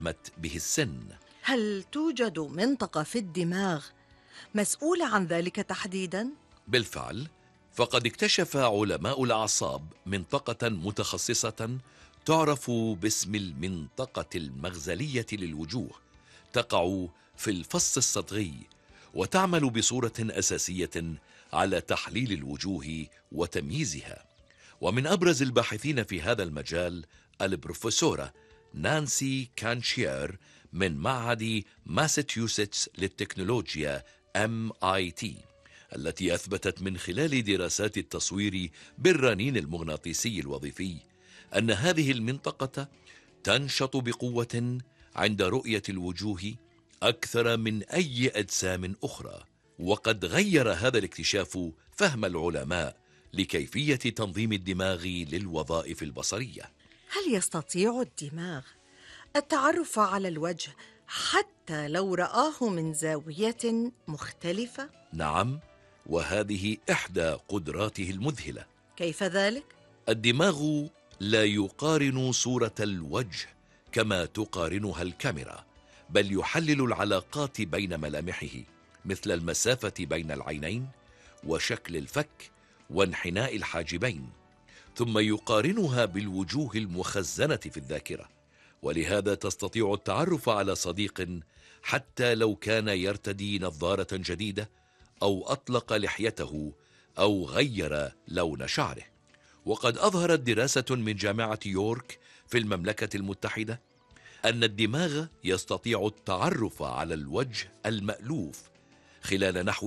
مت به السن. هل توجد منطقة في الدماغ مسؤولة عن ذلك تحديداً؟ بالفعل، فقد اكتشف علماء الأعصاب منطقة متخصصة تعرف باسم المنطقة المغزلية للوجوه، تقع في الفص الصدغي، وتعمل بصورة أساسية على تحليل الوجوه وتمييزها. ومن أبرز الباحثين في هذا المجال البروفيسورة نانسي كانشير من معهد ماساتشوستس للتكنولوجيا MIT، التي أثبتت من خلال دراسات التصوير بالرنين المغناطيسي الوظيفي أن هذه المنطقة تنشط بقوة عند رؤية الوجوه أكثر من أي أجسام أخرى. وقد غير هذا الاكتشاف فهم العلماء لكيفية تنظيم الدماغ للوظائف البصرية. هل يستطيع الدماغ التعرف على الوجه حتى لو رآه من زاوية مختلفة؟ نعم، وهذه إحدى قدراته المذهلة. كيف ذلك؟ الدماغ لا يقارن صورة الوجه كما تقارنها الكاميرا، بل يحلل العلاقات بين ملامحه، مثل المسافة بين العينين وشكل الفك وانحناء الحاجبين، ثم يقارنها بالوجوه المخزنة في الذاكرة. ولهذا تستطيع التعرف على صديق حتى لو كان يرتدي نظارة جديدة أو أطلق لحيته أو غير لون شعره. وقد أظهرت دراسة من جامعة يورك في المملكة المتحدة أن الدماغ يستطيع التعرف على الوجه المألوف خلال نحو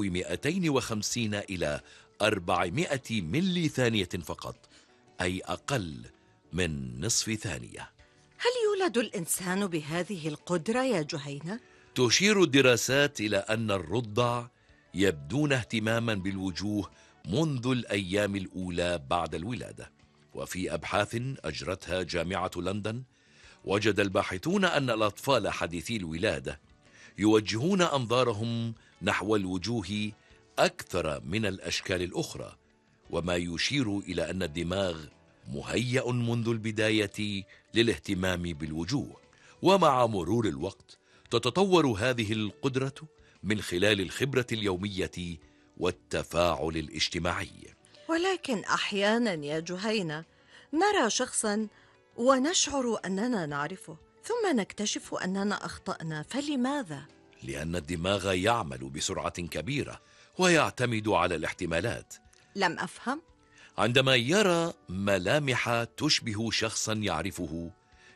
250 إلى 400 ملي ثانية فقط، أي أقل من نصف ثانية. هل يولد الإنسان بهذه القدرة يا جهينة؟ تشير الدراسات إلى أن الرضع يبدون اهتماما بالوجوه منذ الأيام الأولى بعد الولادة. وفي أبحاث أجرتها جامعة لندن، وجد الباحثون أن الأطفال حديثي الولادة يوجهون أنظارهم نحو الوجوه أكثر من الأشكال الأخرى، وما يشير إلى أن الدماغ مهيأ منذ البداية للاهتمام بالوجوه. ومع مرور الوقت تتطور هذه القدرة من خلال الخبرة اليومية والتفاعل الاجتماعي. ولكن أحيانا يا جهينة نرى شخصا ونشعر أننا نعرفه، ثم نكتشف أننا أخطأنا، فلماذا؟ لأن الدماغ يعمل بسرعة كبيرة ويعتمد على الاحتمالات. لم أفهم. عندما يرى ملامح تشبه شخصا يعرفه،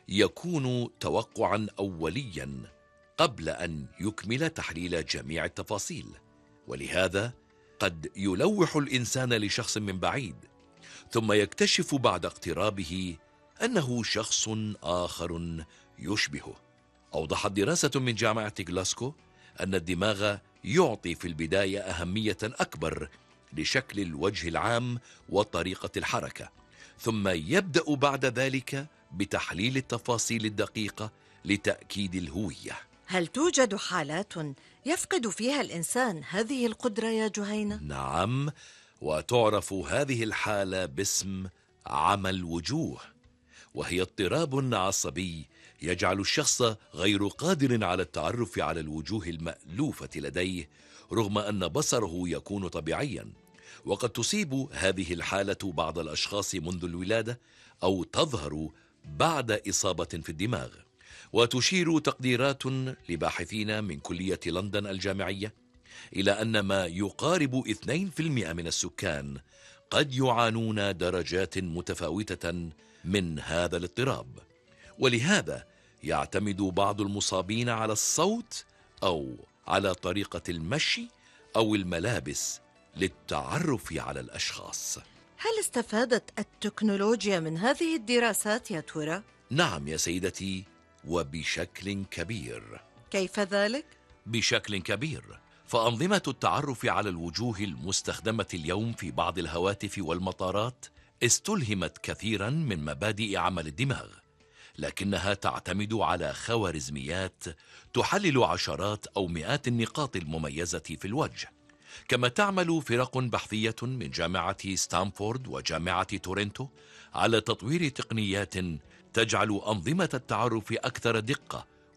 يكون توقعا أوليا قبل أن يكمل تحليل جميع التفاصيل. ولهذا قد يلوح الإنسان لشخص من بعيد، ثم يكتشف بعد اقترابه أنه شخص آخر يشبهه. أوضحت دراسة من جامعة غلاسكو أن الدماغ يعطي في البداية أهمية أكبر لشكل الوجه العام وطريقة الحركة، ثم يبدأ بعد ذلك بتحليل التفاصيل الدقيقة لتأكيد الهوية. هل توجد حالات يفقد فيها الإنسان هذه القدرة يا جهينة؟ نعم، وتعرف هذه الحالة باسم عمى الوجوه، وهي اضطراب عصبي يجعل الشخص غير قادر على التعرف على الوجوه المألوفة لديه رغم أن بصره يكون طبيعيا. وقد تصيب هذه الحالة بعض الأشخاص منذ الولادة أو تظهر بعد إصابة في الدماغ. وتشير تقديرات لباحثين من كلية لندن الجامعية إلى أن ما يقارب 2% من السكان قد يعانون درجات متفاوتة من هذا الاضطراب. ولهذا يعتمد بعض المصابين على الصوت أو على طريقة المشي أو الملابس للتعرف على الأشخاص. هل استفادت التكنولوجيا من هذه الدراسات يا ترى؟ نعم يا سيدتي، وبشكل كبير. كيف ذلك؟ بشكل كبير، فأنظمة التعرف على الوجوه المستخدمة اليوم في بعض الهواتف والمطارات استلهمت كثيرا من مبادئ عمل الدماغ، لكنها تعتمد على خوارزميات تحلل عشرات أو مئات النقاط المميزة في الوجه. كما تعمل فرق بحثية من جامعة ستانفورد وجامعة تورنتو على تطوير تقنيات تجعل أنظمة التعرف أكثر دقة